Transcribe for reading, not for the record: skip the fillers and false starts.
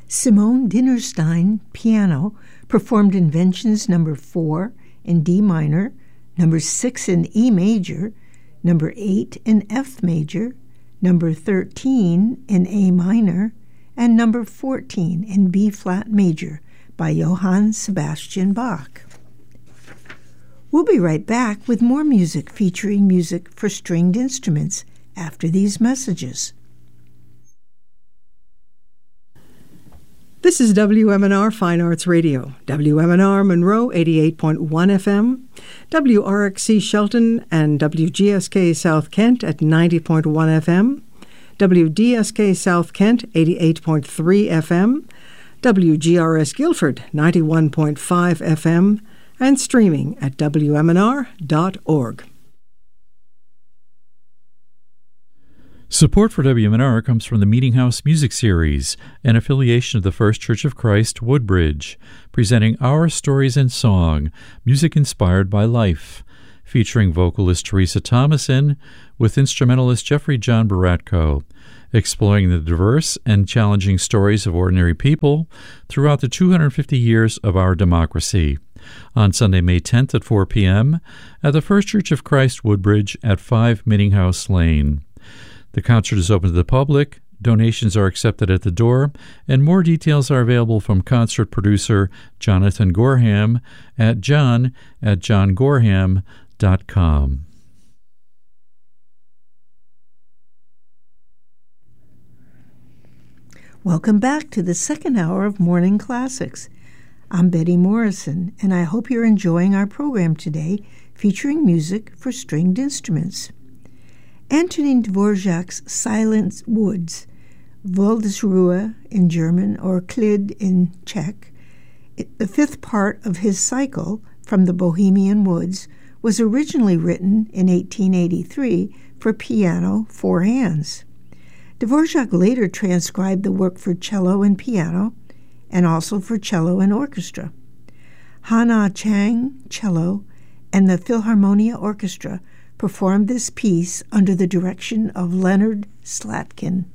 Simone Dinnerstein, piano, performed Inventions No. 4 in D minor, No. 6 in E major, No. 8 in F major, No. 13 in A minor, and No. 14 in B-flat major by Johann Sebastian Bach. We'll be right back with more music featuring music for stringed instruments after these messages. This is WMNR Fine Arts Radio, WMNR Monroe 88.1 FM, WRXC Shelton and WGSK South Kent at 90.1 FM, WDSK South Kent 88.3 FM, WGRS Guilford 91.5 FM, and streaming at WMNR.org. Support for WMNR comes from the Meeting House Music Series, an affiliation of the First Church of Christ, Woodbridge, presenting Our Stories in Song, music inspired by life, featuring vocalist Teresa Thomason with instrumentalist Jeffrey John Baratko, exploring the diverse and challenging stories of ordinary people throughout the 250 years of our democracy. On Sunday, May 10th at 4 p.m. at the First Church of Christ, Woodbridge at 5 Meeting House Lane. The concert is open to the public, donations are accepted at the door, and more details are available from concert producer Jonathan Gorham at john@johngorham.com. Welcome back to the second hour of Morning Classics. I'm Betty Morrison, and I hope you're enjoying our program today featuring music for stringed instruments. Antonin Dvorak's Silent Woods, Wildesruhe in German or Klid in Czech, the fifth part of his cycle from the Bohemian Woods, was originally written in 1883 for piano, four hands. Dvorak later transcribed the work for cello and piano, and also for cello and orchestra. Han-Ah Chang, cello, and the Philharmonia Orchestra performed this piece under the direction of Leonard Slatkin.